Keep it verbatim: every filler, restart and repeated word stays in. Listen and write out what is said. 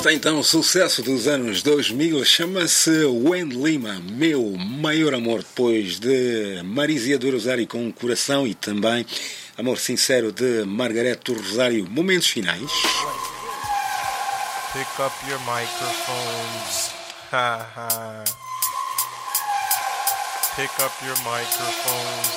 está então o sucesso dos anos dois mil, chama-se Wendy Lima, Meu Maior Amor, depois de Marizia do Rosário com Coração e também Amor Sincero de Margarete do Rosário. Momentos finais. Pick up your microphones. Ha ha. Pick up your microphones.